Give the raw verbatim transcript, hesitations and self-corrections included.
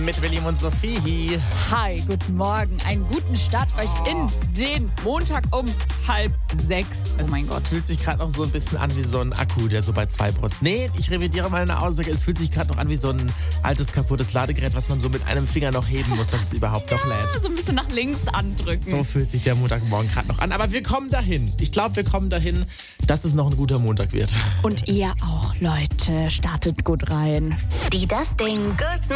mit William und Sophie. Hi, guten Morgen. Einen guten Start euch in den Montag um halb sechs. Oh mein Gott. Es fühlt sich gerade noch so ein bisschen an wie so ein Akku, der so bei zwei Prozent. Nee, ich revidiere meine Aussage. Es fühlt sich gerade noch an wie so ein altes, kaputtes Ladegerät, was man so mit einem Finger noch heben muss, dass es überhaupt noch lädt. So ein bisschen nach links andrücken. So fühlt sich der Montagmorgen gerade noch an. Aber wir kommen dahin. Ich glaube, wir kommen dahin, dass es noch ein guter Montag wird. Und ihr auch, Leute. Startet gut rein. Die Das Ding Good